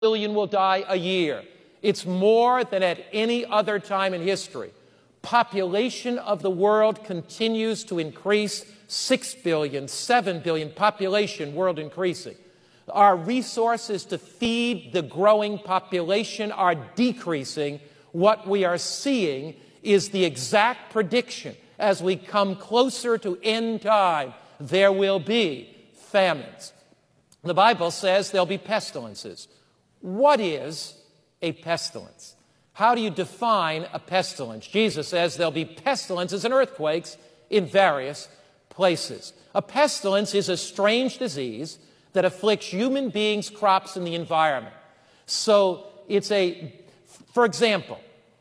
million will die a year. It's more than at any other time in history. Population of the world continues to increase. 6 billion, 7 billion population, world increasing. Our resources to feed the growing population are decreasing. What we are seeing is the exact prediction. As we come closer to end time, there will be famines. The Bible says there'll be pestilences. What is a pestilence? How do you define a pestilence? Jesus says there'll be pestilences and earthquakes in various places. A pestilence is a strange disease that afflicts human beings, crops, and the environment. So for example,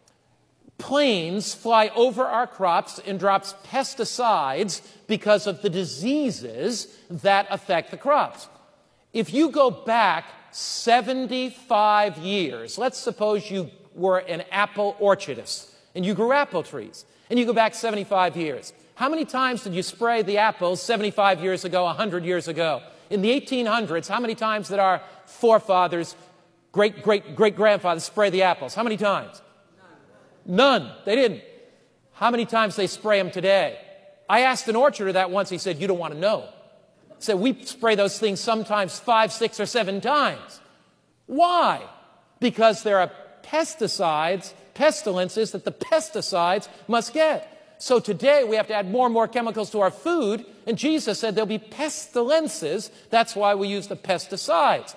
planes fly over our crops and drops pesticides because of the diseases that affect the crops. If you go back 75 years, let's suppose you were an apple orchardist and you grew apple trees, and you go back 75 years. How many times did you spray the apples 75 years ago, 100 years ago? In the 1800s, how many times did our forefathers, great-great-great-grandfathers spray the apples? How many times? None. They didn't. How many times they spray them today? I asked an orcharder that once. He said, "You don't want to know." I said, "We spray those things sometimes 5, 6, or 7 times. Why? Because there are pestilences that the pesticides must get. So today we have to add more and more chemicals to our food, and Jesus said there'll be pestilences. That's why we use the pesticides.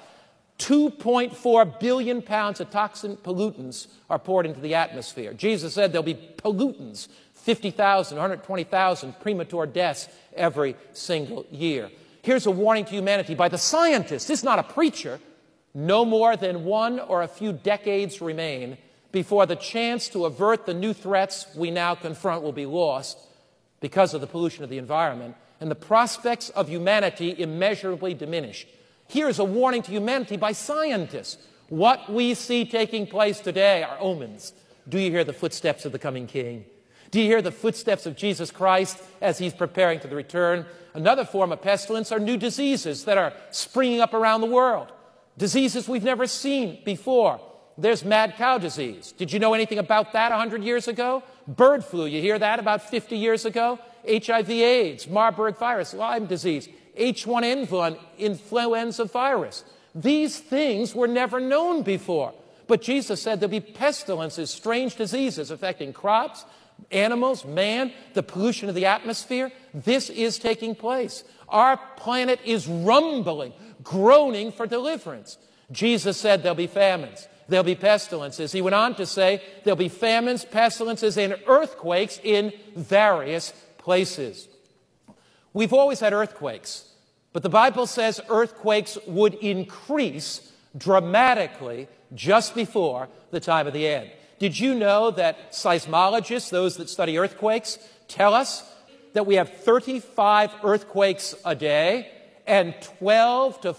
2.4 billion pounds of toxic pollutants are poured into the atmosphere. Jesus said there'll be pollutants, 50,000, 120,000 premature deaths every single year. Here's a warning to humanity by the scientists. This is not a preacher. No more than 1 or a few decades remain before the chance to avert the new threats we now confront will be lost because of the pollution of the environment, and the prospects of humanity immeasurably diminished. Here's a warning to humanity by scientists. What we see taking place today are omens. Do you hear the footsteps of the coming King? Do you hear the footsteps of Jesus Christ as he's preparing to return? Another form of pestilence are new diseases that are springing up around the world. Diseases we've never seen before. There's mad cow disease. Did you know anything about that 100 years ago? Bird flu, you hear that about 50 years ago? HIV/AIDS, Marburg virus, Lyme disease, H1N1 influenza virus. These things were never known before. But Jesus said there'll be pestilences, strange diseases affecting crops, animals, man, the pollution of the atmosphere. This is taking place. Our planet is rumbling, groaning for deliverance. Jesus said there'll be famines. There'll be pestilences. He went on to say there'll be famines, pestilences, and earthquakes in various places. We've always had earthquakes, but the Bible says earthquakes would increase dramatically just before the time of the end. Did you know that seismologists, those that study earthquakes, tell us that we have 35 earthquakes a day and 12 to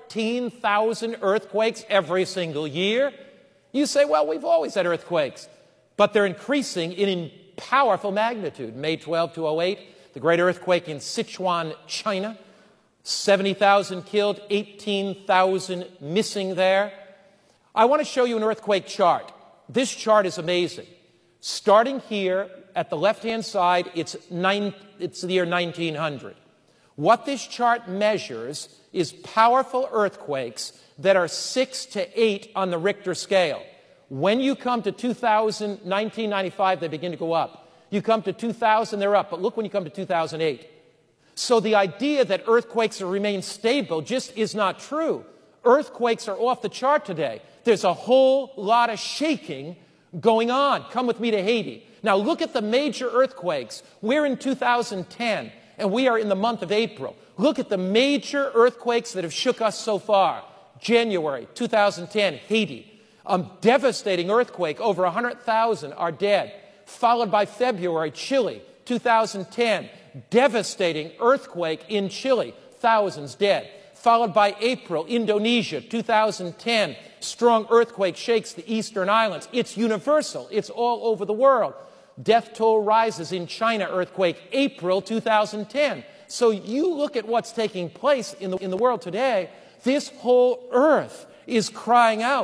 14,000 earthquakes every single year? You say, well, we've always had earthquakes, but they're increasing in powerful magnitude. May 12, 2008, the great earthquake in Sichuan, China, 70,000 killed, 18,000 missing there. I want to show you an earthquake chart. This chart is amazing. Starting here at the left-hand side, it's the year 1900. What this chart measures is powerful earthquakes that are 6 to 8 on the Richter scale. When you come to 1995, they begin to go up. You come to 2000, they're up. But look when you come to 2008. So the idea that earthquakes will remain stable just is not true. Earthquakes are off the chart today. There's a whole lot of shaking going on. Come with me to Haiti. Now look at the major earthquakes. We're in 2010. And we are in the month of April. Look at the major earthquakes that have shook us so far. January 2010, Haiti. A devastating earthquake, over 100,000 are dead. Followed by February, Chile, 2010. Devastating earthquake in Chile, thousands dead. Followed by April, Indonesia, 2010. Strong earthquake shakes the eastern islands. It's universal. It's all over the world. Death toll rises in China earthquake, April 2010. So you look at what's taking place in the world today, this whole earth is crying out.